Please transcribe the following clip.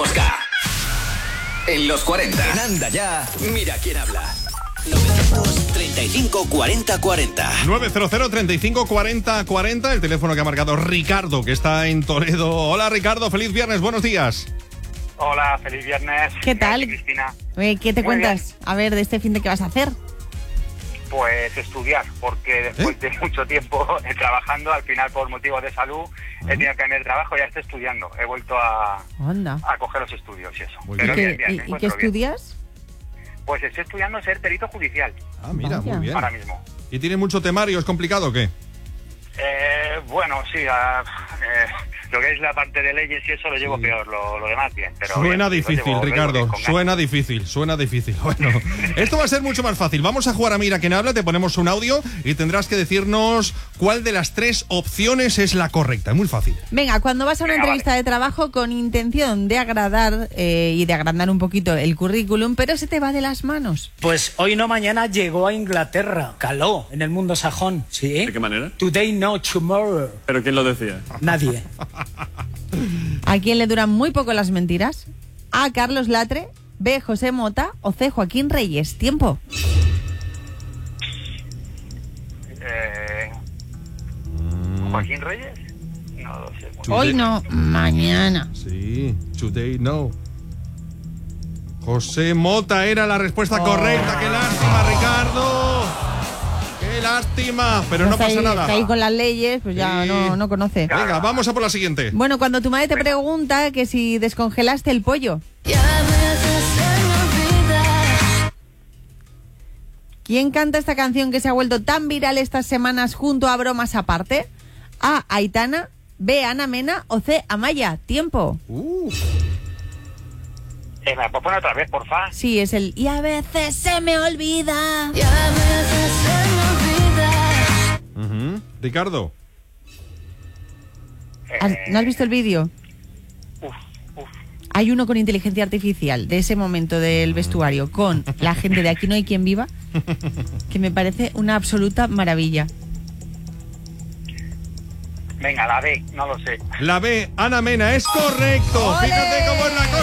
Mosca. En los 40. En Anda Ya. Mira quién habla. 935 40 40. 900 35 40 40. El teléfono que ha marcado Ricardo, que está en Toledo. Hola, Ricardo. Feliz viernes. Buenos días. Hola, feliz viernes. ¿Qué tal? Cristina. ¿Qué te Muy cuentas? A ver, de este fin de qué vas a hacer. Pues estudiar, porque después de mucho tiempo trabajando, al final por motivos de salud, he tenido que cambiar de trabajo y ya estoy estudiando. He vuelto a coger los estudios y eso. Muy Pero bien. bien, ¿Y qué estudias? Pues estoy estudiando ser perito judicial. Ah, mira, muy bien. Ahora mismo. ¿Y tiene mucho temario? ¿Es complicado o qué? Bueno, sí, lo que es la parte de leyes y eso lo llevo peor, lo demás bien. Pero Suena bien, difícil, lo llevo Ricardo. bien, con Suena difícil. Bueno, esto va a ser mucho más fácil. Vamos a jugar a Mira quién habla. Te ponemos un audio y tendrás que decirnos cuál de las 3 opciones es la correcta. Es muy fácil. Venga, cuando vas a una entrevista de trabajo con intención de agradar y de agrandar un poquito el currículum, pero se te va de las manos. Pues hoy no mañana llegó a Inglaterra. Caló en el mundo sajón. ¿Sí? ¿De qué manera? Today, no tomorrow. ¿Pero quién lo decía? Nadie. ¿A quién le duran muy poco las mentiras? A. Carlos Latre, B. José Mota o C. Joaquín Reyes. Tiempo. ¿Joaquín Reyes? No lo sé. Hoy no, mañana. Sí, today no. José Mota era la respuesta correcta. ¡Qué lástima, Ricardo! ¡Qué lástima! Pero no pasa nada. Está ahí con las leyes, pues ya Sí. no conoce. Venga, vamos a por la siguiente. Bueno, cuando tu madre te pregunta que si descongelaste el pollo. ¿Quién canta esta canción que se ha vuelto tan viral estas semanas junto a Bromas Aparte? A. Aitana, B. Ana Mena o C. Amaya. Tiempo. ¿Me puedes poner otra vez, porfa? Sí, es el y a veces se me olvida. Ricardo. ¿No has visto el vídeo? Hay uno con inteligencia artificial de ese momento del vestuario con la gente de Aquí no hay quien viva, que me parece una absoluta maravilla. Venga, la B, no lo sé. La B, Ana Mena, es correcto. ¡Ole! Fíjate cómo es la cosa.